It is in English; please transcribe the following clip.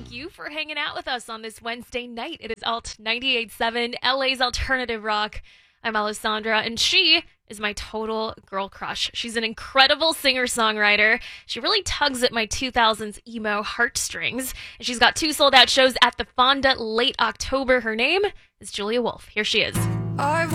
Thank you for hanging out with us on this Wednesday night. It is Alt 98.7, LA's alternative rock. I'm Alessandra, and she is my total girl crush. She's an incredible singer-songwriter. She really tugs at my 2000s emo heartstrings. And she's got 2 sold-out shows at the Fonda late October. Her name is Julia Wolf. Here she is.